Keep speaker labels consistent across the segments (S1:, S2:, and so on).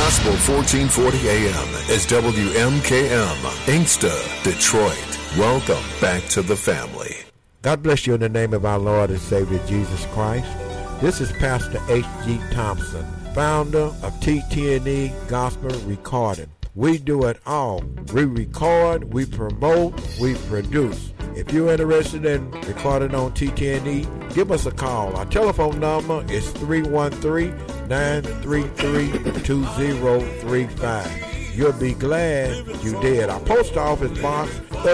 S1: Gospel 1440 AM is WMKM, Inkster, Detroit. Welcome back to the family.
S2: God bless you in the name of our Lord and Savior Jesus Christ. This is Pastor H.G. Thompson, founder of TTNE Gospel Recording. We do it all. We record, we promote, we produce. If you're interested in recording on TTNE, give us a call. Our telephone number is 313-933-2035. You'll be glad you did. Our post office box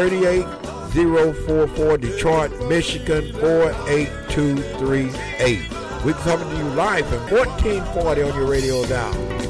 S2: 38044 Detroit, Michigan 48238. We're coming to you live from 1440 on your radio dial.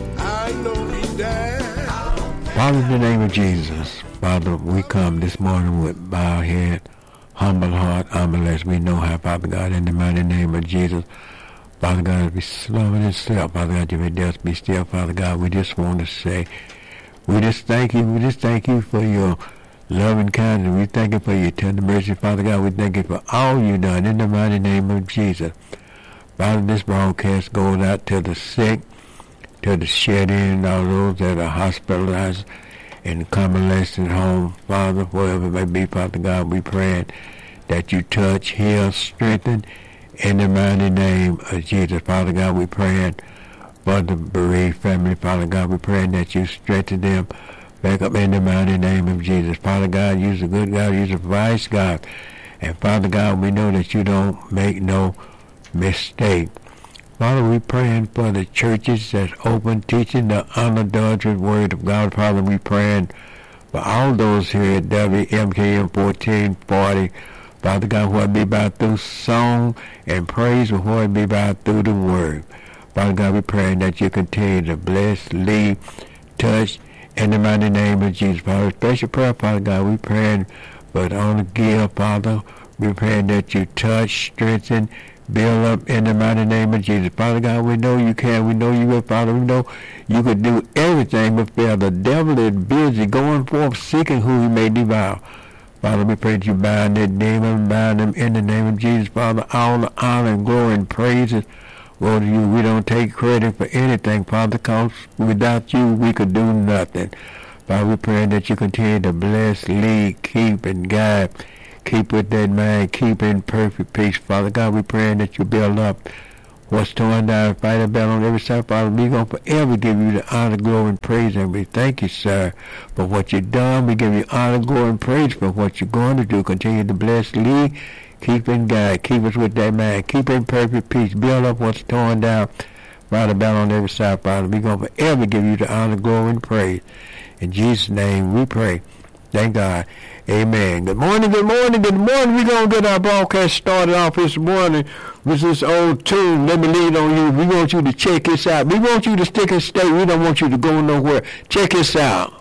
S3: I know he died.
S4: Father, in the name of Jesus, Father, we come this morning with bowed head, humble heart, humble as we know how, Father God, in the mighty name of Jesus. Father God, be slow and still. Father God, you may just be still, Father God. We just want to say, we just thank you for your love and kindness. We thank you for your tender mercy, Father God. We thank you for all you've done in the mighty name of Jesus. Father, this broadcast goes out to the sick, to the shed-in, all those that are hospitalized and convalescent home, Father, wherever it may be, Father God, we pray that you touch, heal, strengthen in the mighty name of Jesus. Father God, we pray for the bereaved family, Father God, we pray that you strengthen them back up in the mighty name of Jesus. Father God, you're a good God, you're a wise God. And Father God, we know that you don't make no mistake. Father, we praying for the churches that's open, teaching the unadulterated word of God. Father, we praying for all those here at WMKM 1440. Father God, whether it be about through song and praise or whether it be about through the word. Father God, we praying that you continue to bless, lead, touch, in the mighty name of Jesus. Father, special prayer, Father God, we praying for the honor give, Father. We praying that you touch, strengthen, build up in the mighty name of Jesus. Father God, we know you can. We know you will, Father. We know you could do everything, but the devil is busy going forth, seeking who he may devour. Father, we pray that you bind that demon, bind them in the name of Jesus. Father, all the honor and glory and praises go to you. We don't take credit for anything, Father, because without you, we could do nothing. Father, we pray that you continue to bless, lead, keep, and guide. Keep with that mind, keep in perfect peace. Father God, we praying that you build up what's torn down, fight a battle on every side. Father, we're going to forever give you the honor, glory, and praise. And we thank you, sir, for what you've done. We give you honor, glory, and praise for what you're going to do. Continue to bless, lead, keep and guide. Keep us with that mind. Keep in perfect peace. Build up what's torn down, fight a battle on every side, Father. We're going to forever give you the honor, glory, and praise. In Jesus' name we pray. Thank God. Amen. Good morning, good morning, good morning. We're going to get our broadcast started off this morning with this old tune, Let Me Lean on You. We want you to check this out. We want you to stick and stay. We don't want you to go nowhere. Check this out.